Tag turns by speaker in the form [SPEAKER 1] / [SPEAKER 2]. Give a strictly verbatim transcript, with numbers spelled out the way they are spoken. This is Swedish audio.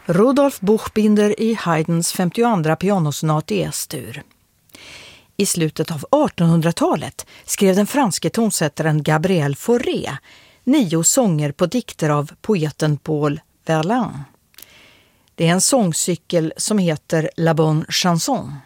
[SPEAKER 1] Rudolf Buchbinder i Haydns femtioandra pianosonat i S-dur. I slutet av artonhundratalet skrev den franske tonsättaren Gabriel Fauré nio sånger på dikter av poeten Paul Verlaine. Det är en sångcykel som heter La Bonne Chanson.